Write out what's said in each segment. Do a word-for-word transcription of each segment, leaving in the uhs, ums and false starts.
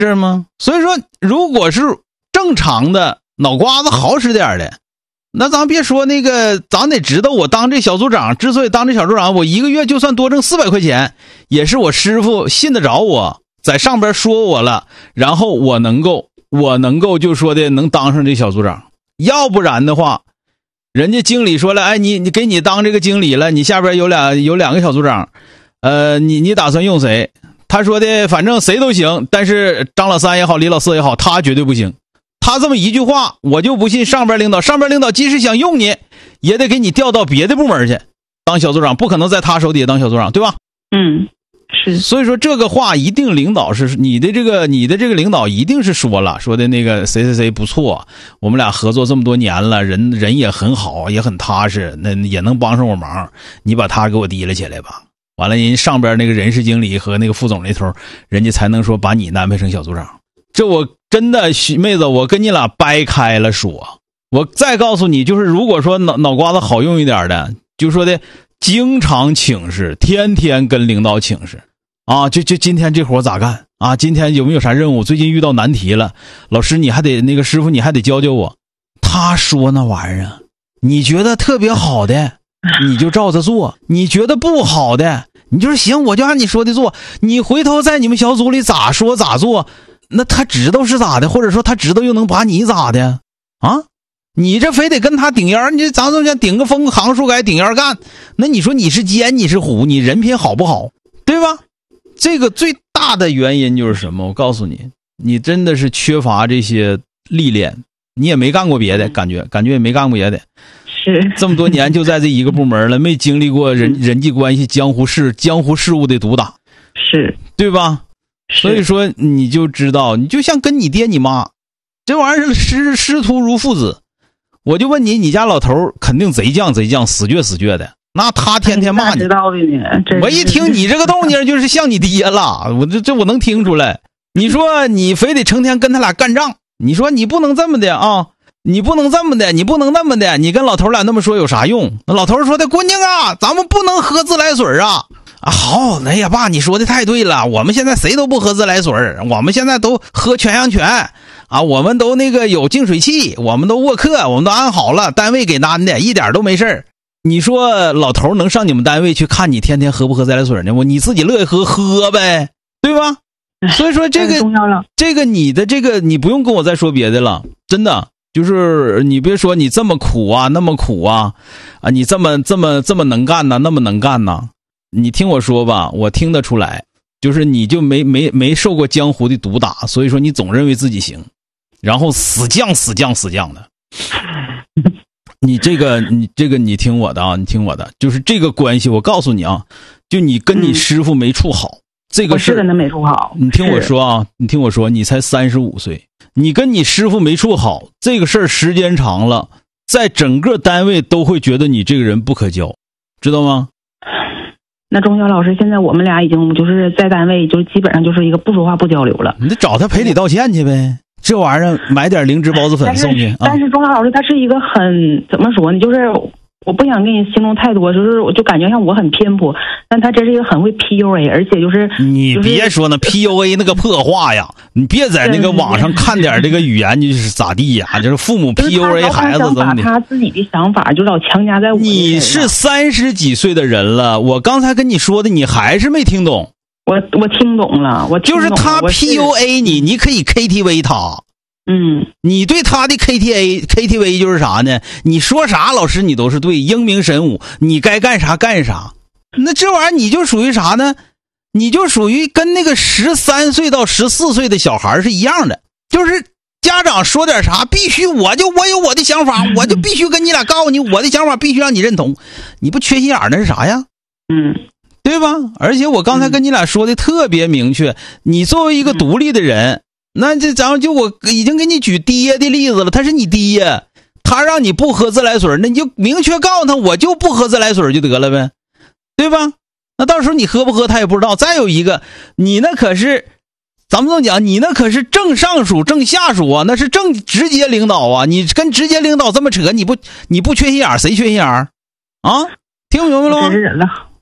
是吗？所以说，如果是正常的脑瓜子好使点的，那咱别说那个，咱得知道我当这小组长，之所以当这小组长，我一个月就算多挣四百块钱，也是我师傅信得着我，在上边说我了，然后我能够我能够就说的能当上这小组长。要不然的话，人家经理说了，哎，你你给你当这个经理了，你下边有俩有两个小组长，呃，你你打算用谁？他说的反正谁都行，但是张老三也好，李老四也好，他绝对不行。他这么一句话，我就不信上边领导上边领导即使想用你，也得给你调到别的部门去当小组长，不可能在他手底下当小组长，对吧？ 嗯，是。 所以说这个话一定领导是你的这个你的这个领导一定是说了，说的那个谁谁谁不错，我们俩合作这么多年了，人人也很好，也很踏实，那也能帮上我忙，你把他给我提了起来吧。完了，人上边那个人事经理和那个副总那头，人家才能说把你安排成小组长。这我真的妹子，我跟你俩掰开了说。我再告诉你，就是如果说脑脑瓜子好用一点的，就说的经常请示，天天跟领导请示啊，就就今天这活咋干啊？今天有没有啥任务？最近遇到难题了，老师你还得那个师傅你还得教教我。他说那玩意儿，你觉得特别好的，你就照着做；你觉得不好的，你就是行，我就按你说的做。你回头在你们小组里咋说咋做。那他知道是咋的，或者说他知道又能把你咋的啊？你这非得跟他顶烟，你咱这讲顶个风扛树改顶烟干，那你说你是奸你是虎，你人品好不好，对吧？这个最大的原因就是什么？我告诉你，你真的是缺乏这些历练，你也没干过别的，感觉感觉也没干过别的， 是这么多年就在这一个部门了，没经历过人人际关系江湖事江湖事务的毒打， 是对吧？所以说你就知道，你就像跟你爹你妈这玩意儿师师徒如父子。我就问你，你家老头肯定贼犟贼犟死倔死倔的，那他天天骂你， 知道的呢。 我一听你这个动静就是像你爹了，我这这我能听出来。你说你非得成天跟他俩干仗，你说你不能这么的啊，你不能这么的，你不能那么的，你跟老头俩那么说有啥用？那老头说的，姑娘啊，咱们不能喝自来水啊。啊，好，哎呀，爸，你说的太对了，我们现在谁都不喝自来水，我们现在都喝全羊泉啊，我们都那个有净水器，我们都沃克，我们都安好了，单位给安的，一点都没事。你说老头能上你们单位去看你天天喝不喝自来水呢？我你自己乐意喝喝呗，对吧？所以说这个这个你的这个你不用跟我再说别的了，真的。就是你别说你这么苦啊，那么苦啊，啊，你这么这么这么能干呐，那么能干呐。你听我说吧，我听得出来，就是你就没没没受过江湖的毒打，所以说你总认为自己行，然后死犟死犟死犟的。你这个你这个你听我的啊，你听我的，就是这个关系，我告诉你啊，就你跟你师傅没处好，嗯、这个事我是跟他没处好。 你听我说啊，你听我说，你才三十五岁，你跟你师傅没处好，这个事儿时间长了，在整个单位都会觉得你这个人不可交，知道吗？ 那钟晓老师，现在我们俩已经就是在单位，就基本上就是一个不说话不交流了。 你得找他赔礼道歉去呗，这玩意儿买点灵芝孢子粉送去。 但是，但是钟晓老师他是一个很怎么说呢？就是我不想跟你形容太多，就是我就感觉像我很偏颇，但他这是一个很会 P U A， 而且就是你别说那 P U A 那个破话呀，你别在那个网上看点这个语言就是咋地呀，就是父母 P U A 孩子怎么的， 他自己的想法就老强加在我。 你是三十几岁的人了，我刚才跟你说的，你还是没听懂。 我我听懂了，我听懂了就是他 P U A 你，你可以 K T V 他。 嗯， 你对他的 K T A K T V 就是啥呢？你说啥老师你都是对，英明神武，你该干啥干啥。那这玩意儿你就属于啥呢？你就属于跟那个十三岁到十四岁的小孩是一样的，就是家长说点啥必须我就我有我的想法，我就必须跟你俩告诉你我的想法必须让你认同。你不缺心眼儿那是啥呀？ 嗯， 对吧？而且我刚才跟你俩说的特别明确，你作为一个独立的人，那这咱们就我已经给你举爹的例子了，他是你爹，他让你不喝自来水，那你就明确告诉他我就不喝自来水就得了呗，对吧？那到时候你喝不喝他也不知道。再有一个，你那可是咱们这么讲，你那可是正上属正下属啊，那是正直接领导啊，你跟直接领导这么扯，你不你不缺心眼儿谁缺心眼儿啊？听明白了吗？ 真是人了，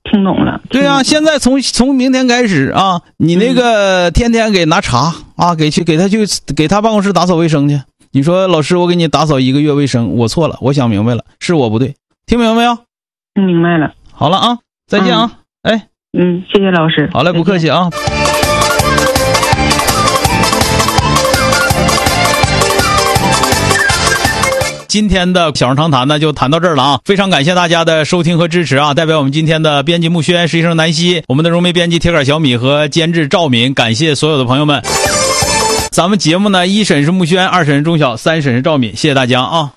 听懂了。 对啊，现在从从明天开始啊，你那个天天给拿茶、嗯、啊，给去给他去给他办公室打扫卫生去。你说老师，我给你打扫一个月卫生，我错了，我想明白了，是我不对，听明白没有？ 听明白了。 好了啊，再见啊！嗯、哎， 嗯，谢谢老师。 好嘞，不客气啊。今天的小声长谈呢就谈到这儿了啊！非常感谢大家的收听和支持啊！代表我们今天的编辑木轩、实习生南希、我们的融媒编辑铁杆小米和监制赵敏，感谢所有的朋友们。咱们节目呢，一审是木轩，二审是钟晓，三审是赵敏，谢谢大家啊！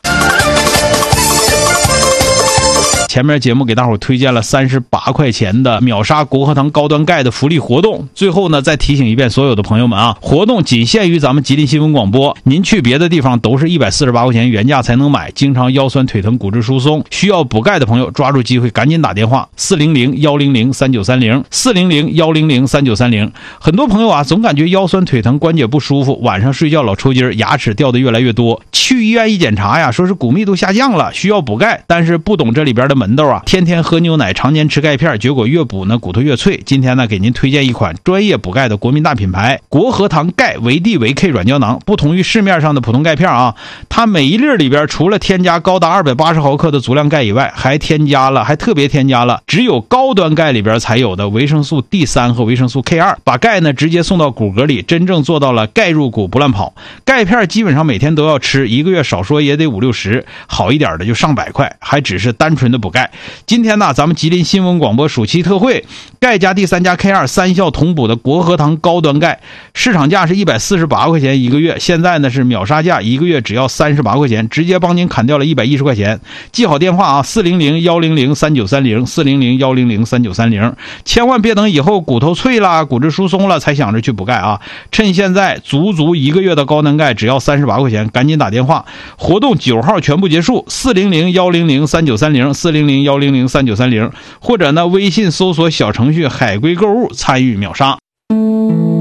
前面节目给大伙推荐了三十八块钱的秒杀国和堂高端钙的福利活动，最后呢再提醒一遍所有的朋友们啊，活动仅限于咱们吉林新闻广播，您去别的地方都是一百四十八块钱原价才能买。经常腰酸腿疼骨质疏松需要补钙的朋友，抓住机会赶紧打电话四零零一零零三九三零 四零零一零零三九三零。很多朋友啊总感觉腰酸腿疼关节不舒服，晚上睡觉老抽筋，牙齿掉的越来越多，去医院一检查呀，说是骨密度下降了，需要补钙，但是不懂这里边的门道啊，天天喝牛奶，常年吃钙片，结果越补呢骨头越脆。今天呢给您推荐一款专业补钙的国民大品牌国和堂钙维 D 维 K 软胶囊。不同于市面上的普通钙片啊，它每一粒里边除了添加高达二百八十毫克的足量钙以外，还添加了还特别添加了只有高端钙里边才有的维生素 D 三 和维生素 K 二， 把钙呢直接送到骨骼里，真正做到了钙入骨不乱跑。钙片基本上每天都要吃，一个月少说也得五六十，好一点的就上百块，还只是单纯的补钙。今天呢咱们吉林新闻广播暑期特惠，钙加 D 三 加 K 二 三效同补的国和堂高端钙，市场价是一百四十八块钱一个月，现在呢是秒杀价，一个月只要三十八块钱，直接帮您砍掉了一百一十块钱。记好电话啊，四零零一零零三九三零 四零零一零零三九三零，千万别等以后骨头脆了骨质疏松了才想着去补钙啊，趁现在足足一个月的高端钙只要三十八块钱，赶紧打电话，活动九号全部结束，四零零一零零三九三零 四零零一零零三九三零，或者呢微信搜索小程序海龟购物参与秒杀。